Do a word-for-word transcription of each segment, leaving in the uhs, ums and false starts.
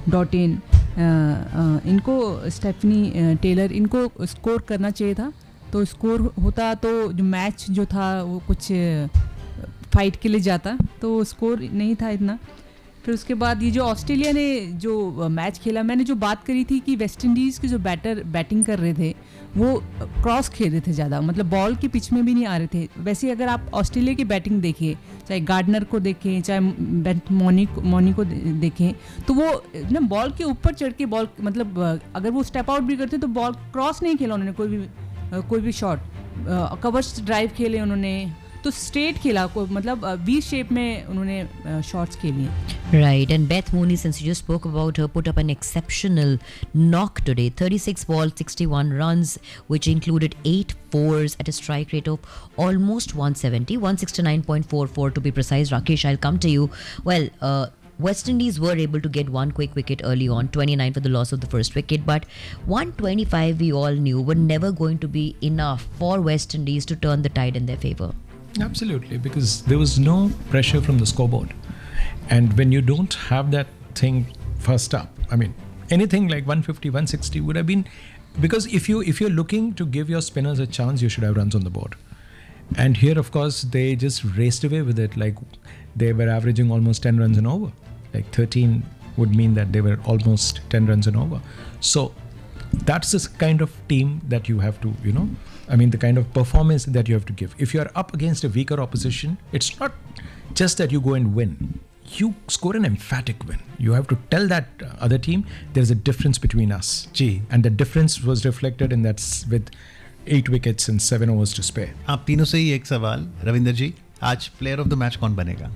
Dot in, इनको Stephanie Taylor, इनको score करना चाहिए था. तो स्कोर होता तो जो मैच जो था वो कुछ फाइट के लिए जाता, तो स्कोर नहीं था इतना. फिर उसके बाद ये जो ऑस्ट्रेलिया ने जो मैच खेला, मैंने जो बात करी थी कि वेस्ट इंडीज़ के जो बैटर बैटिंग कर रहे थे वो क्रॉस खेल रहे थे ज़्यादा, मतलब बॉल के पिच में भी नहीं आ रहे थे. वैसे अगर आप ऑस्ट्रेलिया की बैटिंग देखिए, चाहे गार्डनर को देखें, चाहे बेंट मॉनी मॉनी को देखें, तो वो ना बॉल के ऊपर चढ़ के बॉल, मतलब अगर वो स्टेप आउट भी करते तो बॉल क्रॉस नहीं खेला उन्होंने, कोई भी कोई भी शॉट, कवर्स ड्राइव खेले उन्होंने, तो स्ट्रेट खेला, को मतलब वी शेप में उन्होंने शॉट्स खेली. Right, and Beth Mooney, since you just spoke about her, put up an exceptional knock today. thirty-six balls, sixty-one runs, which included eight fours at a strike rate of almost one seventy, one sixty-nine point four four to be precise. Rakesh, I'll come to you. Well, uh, West Indies were able to get one quick wicket early on, twenty-nine for the loss of the first wicket, but one twenty-five we all knew were never going to be enough for West Indies to turn the tide in their favour. Absolutely, because there was no pressure from the scoreboard. And when you don't have that thing first up, I mean, anything like one fifty, one sixty would have been, because if you if you're looking to give your spinners a chance, you should have runs on the board. And here, of course, they just raced away with it. Like they were averaging almost ten runs and over. Like thirteen would mean that they were almost ten runs and over. So that's the kind of team that you have to, you know, I mean, the kind of performance that you have to give. If you are up against a weaker opposition, it's not just that you go and win. You score an emphatic win. You have to tell that other team there's a difference between us. Gee, and the difference was reflected in that s- with eight wickets and seven overs to spare. आप तीनों से ही एक सवाल, रविंदर जी, आज player of the match कौन बनेगा?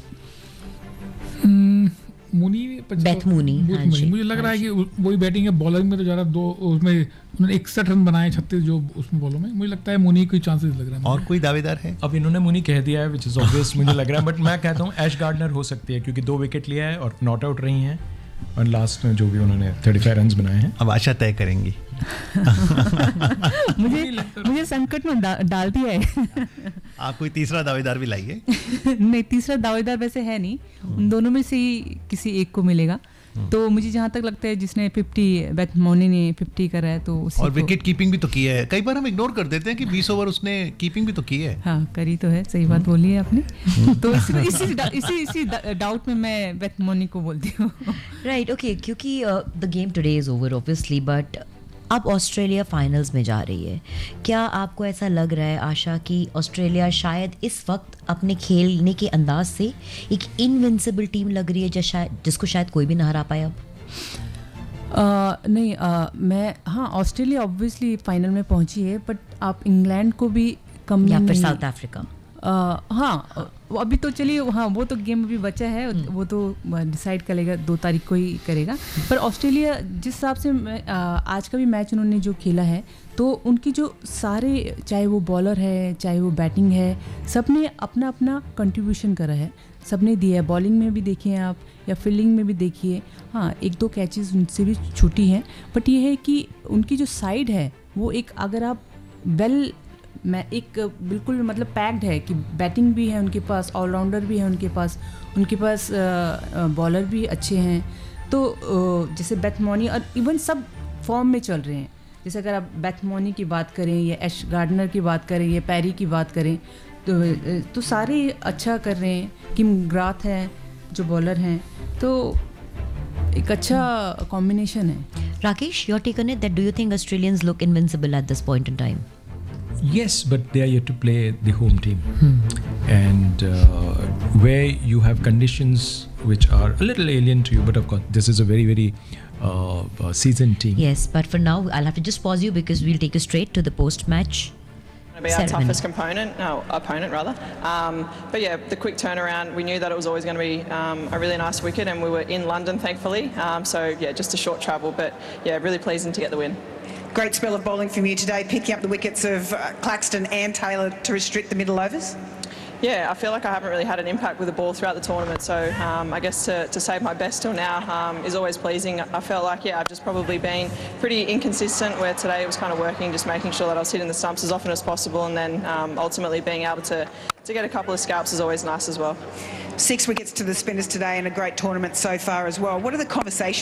मुनी, Beth Mooney, हाँ जी, मुझे लग रहा है हाँ कि वही बैटिंग है. बॉलिंग में तो ज़्यादा दो उसमें उन्होंने इकसठ रन बनाए, छत्तीस जो उसमें बॉलों में, मुझे लगता है मुनी कोई चांसेस लग रहा है. और कोई दावेदार है? अब इन्होंने मुनी कह दिया है, विच इज ऑब्वियस मुझे लग रहा है, बट मैं कहता हूँ ऐश गार्डनर हो सकती है, क्योंकि दो विकेट लिया है और नॉट आउट रही हैं, और लास्ट में जो भी उन्होंने पैंतीस रन्स बनाए हैं. अब आशा तय करेंगी. मुझे मुझे संकट में डा, डाल दिया है. आप कोई तीसरा दावेदार भी लाइए. नहीं, तीसरा दावेदार वैसे है नहीं, उन दोनों में से ही किसी एक को मिलेगा. तो मुझे जहाँ तक लगता है जिसने पचास, बेथ मोनी ने पचास करा है, तो उसी और को, विकेट कीपिंग भी तो की है. कई बार हम इग्नोर कर देते हैं कि बीस ओवर उसने कीपिंग भी तो की है. हाँ करी तो है, सही बात बोली है आपने. तो इसी इसी इसी इसी डाउट में मैं बेथ मोनी को बोलती हूँ. राइट, ओके, क्योंकि the game today is over obviously, but अब ऑस्ट्रेलिया फाइनल्स में जा रही है. क्या आपको ऐसा लग रहा है आशा कि ऑस्ट्रेलिया शायद इस वक्त अपने खेलने के अंदाज से एक इनविंसिबल टीम लग रही है, जो शायद जिसको शायद कोई भी ना हरा पाए अब? uh, नहीं, uh, मैं हाँ ऑस्ट्रेलिया ऑब्वियसली फाइनल में पहुंची है, बट आप इंग्लैंड को भी कम या फिर नहीं, साउथ अफ्रीका. Uh, हाँ अभी तो चलिए, हाँ वो तो गेम अभी बचा है, वो तो डिसाइड करेगा, दो तारीख को ही करेगा. पर ऑस्ट्रेलिया जिस हिसाब से आज का भी मैच उन्होंने जो खेला है, तो उनकी जो सारे, चाहे वो बॉलर है चाहे वो बैटिंग है, सब ने अपना अपना कंट्रीब्यूशन करा है, सब ने दिया है. बॉलिंग में भी देखिए आप, या फील्डिंग में भी देखिए, हाँ एक दो कैचेस उनसे भी छूटी हैं, बट ये है कि उनकी जो साइड है वो एक, अगर आप वेल मैं एक बिल्कुल मतलब पैक्ड है कि बैटिंग भी है उनके पास, ऑलराउंडर भी है उनके पास, उनके पास बॉलर भी अच्छे हैं. तो जैसे बेथ मोनी और इवन सब फॉर्म में चल रहे हैं. जैसे अगर आप बेथ मोनी की बात करें, या ऐश गार्डनर की बात करें, या पैरी की बात करें, तो तो सारे अच्छा कर रहे हैं. किम ग्राथ है जो बॉलर हैं, तो एक अच्छा कॉम्बिनेशन है. Rakesh, your take on it, that do you think Australians look invincible at this point in time? Yes, but they are yet to play the home team. Hmm. And uh, where you have conditions which are a little alien to you, but of course, this is a very, very uh, uh, seasoned team. Yes, but for now, I'll have to just pause you because we'll take you straight to the post-match. Be our toughest component, no, opponent rather. Um, but yeah, the quick turnaround, we knew that it was always going to be um, a really nice wicket, and we were in London, thankfully. Um, so yeah, just a short travel, but yeah, really pleasing to get the win. Great spell of bowling from you today, picking up the wickets of uh, Claxton and Taylor to restrict the middle overs. Yeah, I feel like I haven't really had an impact with the ball throughout the tournament, so um, I guess to, to save my best till now um, is always pleasing. I felt like, yeah, I've just probably been pretty inconsistent, where today it was kind of working, just making sure that I was hitting the stumps as often as possible, and then um, ultimately being able to, to get a couple of scalps is always nice as well. Six wickets to the spinners today, and a great tournament so far as well. What are the conversations